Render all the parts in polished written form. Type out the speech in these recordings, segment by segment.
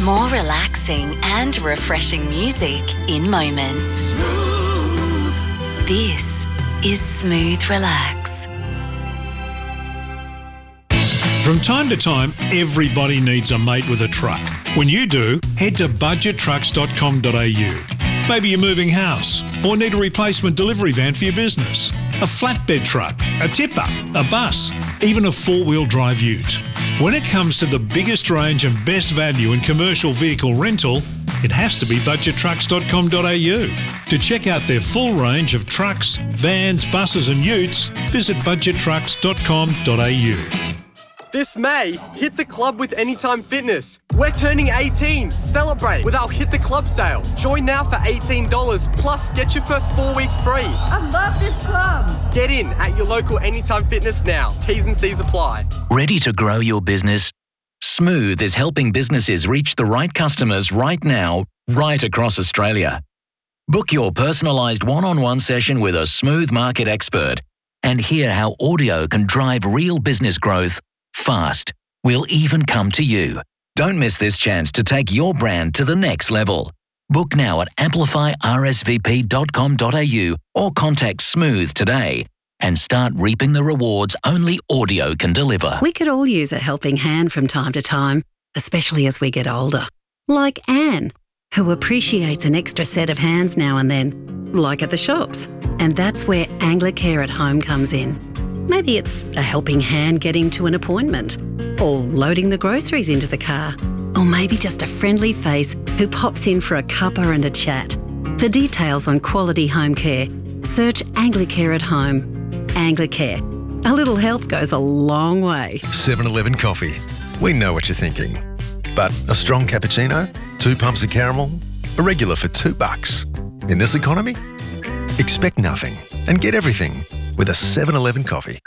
More relaxing and refreshing music in moments. This is Smooth Relax. From time to time, everybody needs a mate with a truck. When you do, head to budgettrucks.com.au. Maybe you're moving house or need a replacement delivery van for your business, a flatbed truck, a tipper, a bus, even a four-wheel drive ute. When it comes to the biggest range and best value in commercial vehicle rental, it has to be budgettrucks.com.au. To check out their full range of trucks, vans, buses and utes, visit budgettrucks.com.au. This May, hit the club with Anytime Fitness. We're turning 18. Celebrate with our Hit the Club sale. Join now for $18, plus get your first 4 weeks free. I love this club. Get in at your local Anytime Fitness now. T's and C's apply. Ready to grow your business? Smooth is helping businesses reach the right customers right now, right across Australia. Book your personalised one-on-one session with a Smooth market expert and hear how audio can drive real business growth fast. We'll even come to you. Don't miss this chance to take your brand to the next level. Book now at amplifyrsvp.com.au or contact Smooth today and start reaping the rewards only audio can deliver. We could all use a helping hand from time to time, especially as we get older. Like Anne, who appreciates an extra set of hands now and then, like at the shops. And that's where Anglicare at Home comes in. Maybe it's a helping hand getting to an appointment, or loading the groceries into the car, or maybe just a friendly face who pops in for a cuppa and a chat. For details on quality home care, search Anglicare at Home. Anglicare. A little help goes a long way. 7-Eleven coffee. We know what you're thinking. But a strong cappuccino, 2 pumps of caramel, a regular for $2. In this economy, expect nothing and get everything with a 7-Eleven coffee.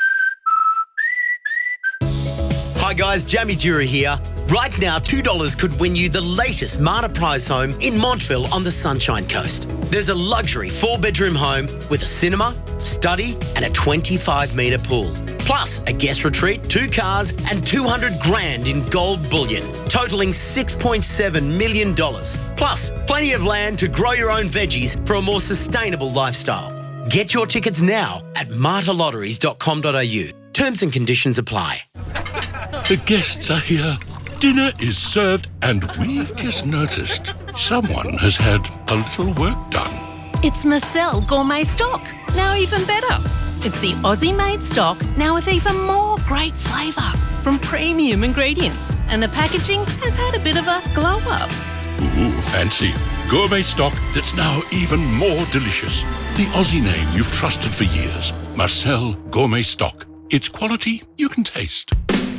Hi guys, Jamie Dura here. Right now, $2 could win you the latest Marta Prize home in Montville on the Sunshine Coast. There's a luxury 4-bedroom home with a cinema, study and a 25-metre pool. Plus a guest retreat, 2 cars and $200,000 in gold bullion, totalling $6.7 million. Plus plenty of land to grow your own veggies for a more sustainable lifestyle. Get your tickets now at martalotteries.com.au. Terms and conditions apply. The guests are here. Dinner is served and we've just noticed someone has had a little work done. It's Marcel Gourmet Stock, now even better. It's the Aussie-made stock, now with even more great flavour from premium ingredients. And the packaging has had a bit of a glow-up. Ooh, fancy. Gourmet stock that's now even more delicious. The Aussie name you've trusted for years. Marcel Gourmet Stock. It's quality you can taste.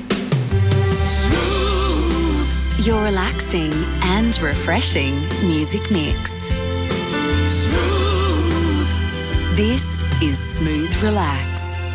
Smooth. Your relaxing and refreshing music mix. Smooth. This is Smooth Relax.